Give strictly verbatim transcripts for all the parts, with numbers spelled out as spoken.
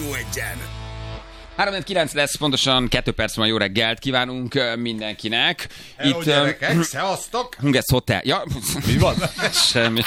Rádió Egyen. három kilenc lesz, pontosan kettő perc van, jó reggelt kívánunk mindenkinek. Hello, itt gyerekek, szevasztok! Hungest Hotel. Ja, mi van? Semmi.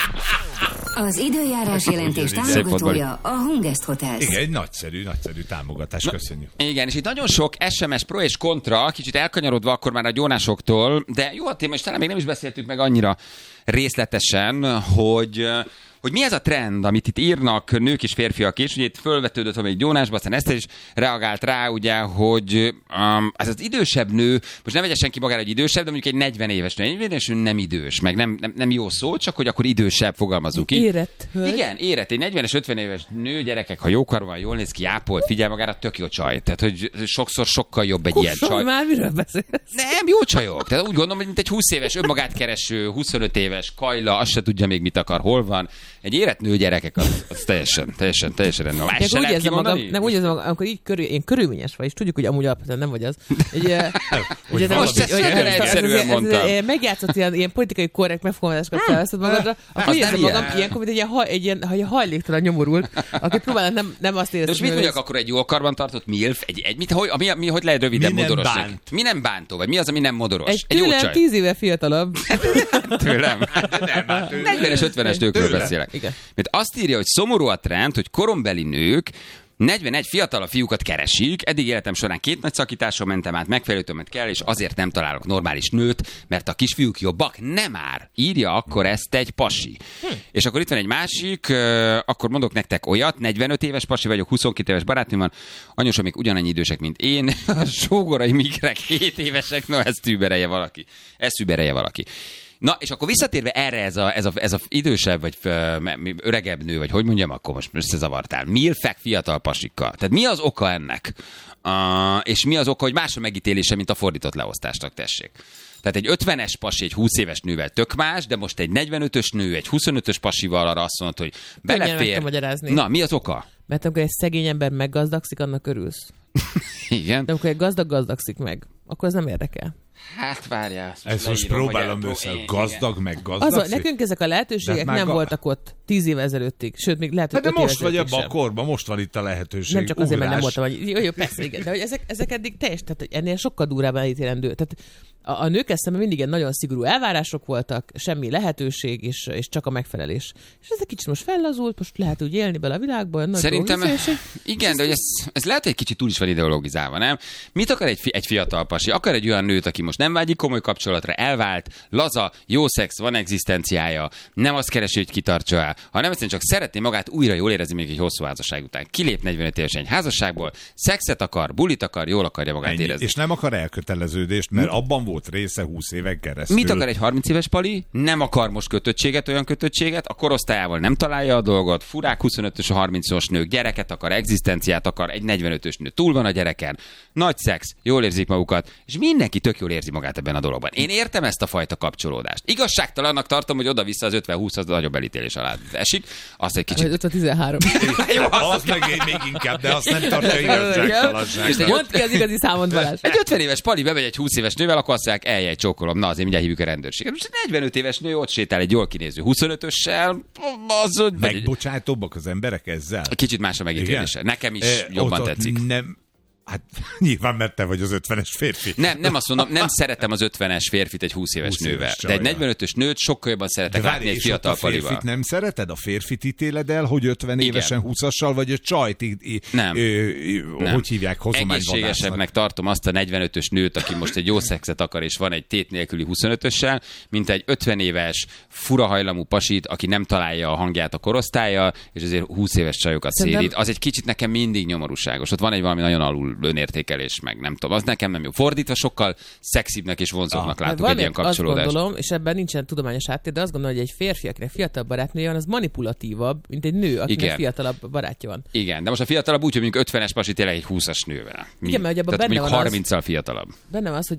Az időjárás jelentés támogatója a Hungest Hotels. Igen, egy nagyszerű, nagyszerű támogatás, köszönjük. Igen, és itt nagyon sok es em es pro és kontra, kicsit elkanyarodva akkor már a gyónásoktól, de jó a téma, és talán még nem is beszéltük meg annyira részletesen, hogy... hogy mi ez a trend, amit itt írnak nők és férfiak is, ugye itt fölvetődött valamelyik gyónásba, aztán Eszter is reagált rá, ugye, hogy um, ez az idősebb nő, most nem vegye senki magára, hogy idősebb, de mondjuk egy negyven éves nő, egy negyven éves nő nem idős, meg nem, nem, nem jó szó, csak hogy akkor idősebb, fogalmazunk így. Érett hölgy. Igen, érett. Egy negyvenes, ötven éves nő, gyerekek, ha jókar van, jól néz ki, ápolt, figyel magára, tök jó csaj. Tehát, hogy sokszor sokkal jobb egy ilyen csaj. Már miről beszélsz? Nem, jó csajok. Tehát úgy gondolom, hogy mint egy húsz éves, önmagát kereső, huszonöt éves kajla, azt se tudja még mit akar, hol van. Egy érett nő gyerekek, az, az teljesen, teljesen, teljesen rendben. Más se lehet kimondani? Nem úgy érzem magam, amikor így körül, én körülményes vagy, és tudjuk, hogy amúgy alapvetően nem vagy az. Egy, hogy most ezt nagyon egyszerűen mondtam. Megjátszott ilyen, ilyen politikai korrekt megfogalmazásokat felveszed magadra, akkor úgy érzem magam ilyenkor, mint egy ilyen, haj, egy ilyen egy hajléktalan nyomorult, aki próbál nem, nem azt érezni. De most mit mondjak akkor egy jó karban tartott milf? Egy, egy, mit, hogy, mi, mi, hogy lehet röviden modoros? Bánt. Mi nem bántó? Vagy mi az, ami nem modoros? Egy tőlem tíz éve fiatalabb. Tőlem. negyvenes, ötvenes nőkről beszélek. Igen. Mert azt írja, hogy szomorú a trend, hogy korombeli nők negyvenegy fiatalabb fiúkat keresik. Eddig életem során két nagy szakításon mentem át, megfelelő többet kell, és azért nem találok normális nőt, mert a kisfiúk jobbak. Nem már. Írja akkor ezt egy pasi. Hm. És akkor itt van egy másik, uh, akkor mondok nektek olyat, negyvenöt éves pasi vagyok, huszonkét éves barátnőm van, anyósom még ugyanannyi idősek, mint én, a sógorai migrek hét évesek, no ezt überelje valaki. Ezt überelje valaki. Na, és akkor visszatérve erre ez a, ez a, ez a idősebb, vagy öregebb nő, vagy hogy mondjam, akkor most összezavartál. Milfek fiatal pasikkal. Tehát mi az oka ennek? Uh, és mi az oka, hogy más a megítélése, mint a fordított leosztásnak, tessék. Tehát egy ötvenes pasi egy húsz éves nővel tök más, de most egy negyvenötös nő egy huszonötös pasival arra azt mondod, hogy belefér. Na, mi az oka? Mert amikor egy szegény ember meggazdagszik, annak örülsz. Igen. De amikor egy gazdag gazdagszik meg, akkor ez nem érdekel. Hát várjál. Ezt most próbálom össze, gazdag meg gazdag. Az, nekünk ezek a lehetőségek nem a... voltak ott tíz év ezelőttig, sőt, még lehet, hogy de most vagy abban a korban, most van itt a lehetőség. Nem csak azért, mert nem voltam, hogy jó, jó, persze, igen, de hogy ezek, ezek eddig teljes, tehát hogy ennél sokkal durvábban elítélendő. Tehát a, a nők eszemben mindig ilyen nagyon szigorú elvárások voltak, semmi lehetőség, és, és csak a megfelelés. És ez egy kicsit most fellazult, most lehet úgy élni bele a világban. Szerintem, igen, de hogy ez, ez lehet, hogy egy kicsit túl is van ideologizálva, nem? Mit akar egy, egy fiatal pasi? Akar egy olyan nőt, aki most nem vágyik komoly kapcsolatra, elvált, laza, jó szex, van egzisztenciája, nem azt keresi, hogy kitartsa el, hanem egyszerűen csak szeretné magát újra jól érezni még egy hosszú házasság után. Kilép negyvenöt évesen egy házasságból, szexet akar, bulit akar, jól akarja magát Ennyi. érezni. És nem akar elköteleződést, mert abban volt része húsz éven keresztül. Mit akar egy harminc éves pali? Nem akar most kötöttséget, olyan kötöttséget, a korosztályával nem találja a dolgot, furák huszonötös, harmincos nők, gyereket akar, egzisztenciát akar, egy negyvenötös nő túl van a gyereken, nagy szex, jól érzik magukat, és mindenki tök jól érzi magát ebben a dologban. Én értem ezt a fajta kapcsolódást. Igazságtalannak tartom, hogy oda-vissza az ötven húsz az nagyobb elítélés alá esik. Azt egy kicsit... ötven tizenhárom. Jó, az meg még inkább, de azt nem tartja igazságtalanságnak. Mondd ki az igazi számot, Balázs. Egy ötven éves pali bemegy egy húsz éves nővel, akkor azt mondják, eljej, csókolom, na azért mindjárt hívjuk a rendőrséget. Most egy negyvenöt éves nő ott sétál egy jól kinéző huszonötössel, az... Megbocsátóbbak az emberek ezzel? Kicsit más a megítélése. Nekem is e, jobban ott, tetszik. Ott nem... Hát nyilván, mert te vagy az ötvenes férfi. Nem, nem azt mondom, nem szeretem az ötvenes férfit egy húsz éves húsz nővel. Éves de egy negyvenötös nőt sokkal jobban szeretek látni egy fiatal palival. A férfit nem szereted? A férfit ítéled el, hogy ötven igen. évesen húszassal, vagy a csajt, nem. Ö, nem. Hogy hívják, hozományvadásznak? Egészségesebbnek tartom azt a negyvenötös nőt, aki most egy jó szexet akar, és van egy tét nélküli huszonötössel, mint egy ötven éves, furahajlamú pasit, aki nem találja a hangját a korosztálya, és azért húsz éves csajokat szérít. Az egy kicsit nekem mindig nyomorúságos. Ott van egy valami nagyon alul önértékelés, meg nem tudom, az nekem nem jó. Fordítva sokkal szexibbnek és vonzóbbnak ah, látok egy ilyen kapcsolódást. Azt gondolom, és ebben nincsen tudományos háttér, de azt gondolom, hogy egy férfi, akinek fiatalabb barátnője van, az manipulatívabb, mint egy nő, akinek igen. fiatalabb barátja van. Igen, de most a fiatalabb úgy, hogy mondjuk ötvenes pasi tényleg egy húszas nővel. Mi? Igen, mert tehát benne mondjuk van harminccal fiatalabb. Benne van az, hogy